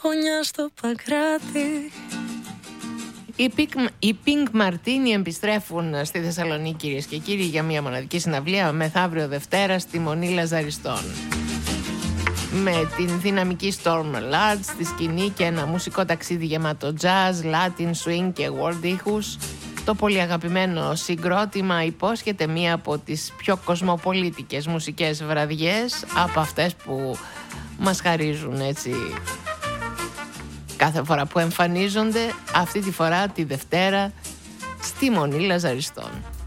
χωνιά στο Παγκράτη. Οι Pink Martini επιστρέφουν στη Θεσσαλονίκη, κυρίες και κύριοι, για μια μοναδική συναυλία μεθαύριο Δευτέρα στη Μονή Λαζαριστών. Με την δυναμική Storm Large στη σκηνή και ένα μουσικό ταξίδι γεμάτο jazz, Latin, swing και world ήχους, το πολύ αγαπημένο συγκρότημα υπόσχεται μία από τις πιο κοσμοπολίτικες μουσικές βραδιές από αυτές που μας χαρίζουν έτσι κάθε φορά που εμφανίζονται, αυτή τη φορά τη Δευτέρα στη Μονή Λαζαριστών.